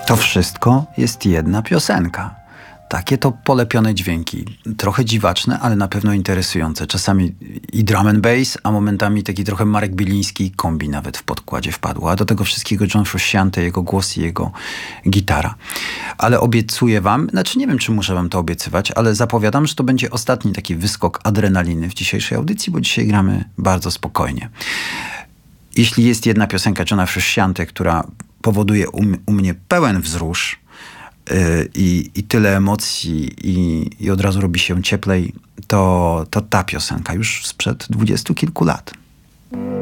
To wszystko jest jedna piosenka. Takie to polepione dźwięki. Trochę dziwaczne, ale na pewno interesujące. Czasami i drum and bass, a momentami taki trochę Marek Biliński, kombi nawet w podkładzie wpadło. A do tego wszystkiego John Frusciante, jego głos i jego gitara. Ale obiecuję wam, znaczy nie wiem, czy muszę wam to obiecywać, ale zapowiadam, że to będzie ostatni taki wyskok adrenaliny w dzisiejszej audycji, bo dzisiaj gramy bardzo spokojnie. Jeśli jest jedna piosenka Johna Frusciante, która powoduje u mnie pełen wzrusz, i tyle emocji i od razu robi się cieplej, to ta piosenka już sprzed 20 kilku lat.